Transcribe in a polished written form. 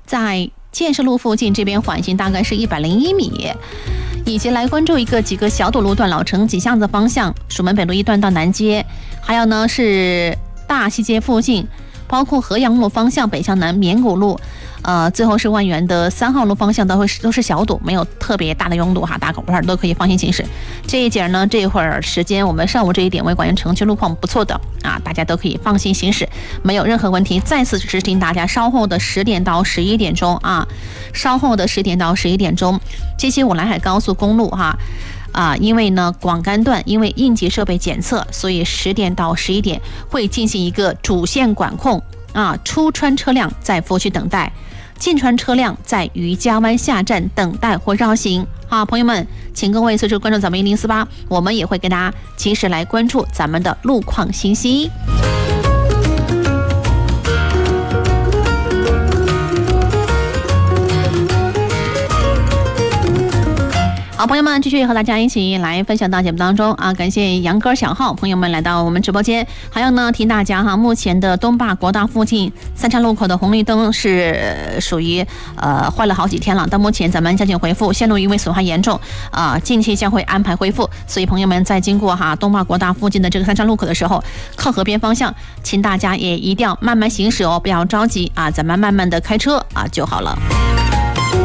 在建设路附近这边缓行大概是101米。以及来关注几个小堵路段，老城几巷子方向，蜀门北路一段到南街，还有呢是大西街附近，包括河阳路方向北向南绵谷路，最后是万源的3号路方向都是小堵，没有特别大的拥堵哈，大口块都可以放心行驶。这一节呢，这会儿时间我们上午这一点位，果然城区路况不错的啊，大家都可以放心行驶，没有任何问题。再次提醒大家，稍后的10点到11点钟啊，稍后的10点到11点钟，这些武兰海高速公路哈。因为呢广甘段因为应急设备检测，所以10点到11点会进行一个主线管控啊，出川车辆在服务区等待，进川车辆在渔家湾下站等待或绕行。好，朋友们，请各位随时关注咱们1048，我们也会给大家及时来关注咱们的路况信息。好，朋友们，继续和大家一起来分享到节目当中啊！感谢杨哥、小浩朋友们来到我们直播间。还有呢，提大家哈，目前的东坝国道附近3岔路口的红绿灯是属于坏了好几天了，到目前咱们加紧回复，线路因为损坏严重近期将会安排恢复。所以朋友们在经过东坝国道附近的这个3岔路口的时候，靠河边方向，请大家也一定要慢慢行驶哦，不要着急啊，咱们慢慢的开车就好了。